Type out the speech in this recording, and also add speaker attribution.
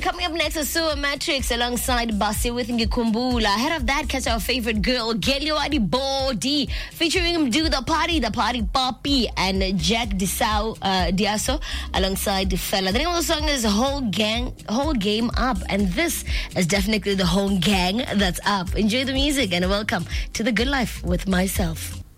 Speaker 1: Coming up next is Sewer Matrix alongside Basi with Ngikumbula. Ahead of that, catch our favorite girl, Geliwadi Bodi, featuring him Do the Party Poppy, and Jack Diaso alongside the fella. The name of the song is Whole Game Up, and this is definitely the whole gang that's up. Enjoy the music and welcome to The Good Life with myself.